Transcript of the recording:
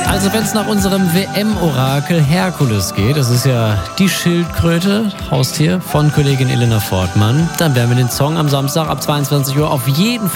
Also wenn es nach unserem WM-Orakel Herkules geht, das ist ja die Schildkröte, Haustier von Kollegin Elena Fortmann, dann werden wir den Song am Samstag ab 22 Uhr auf jeden Fall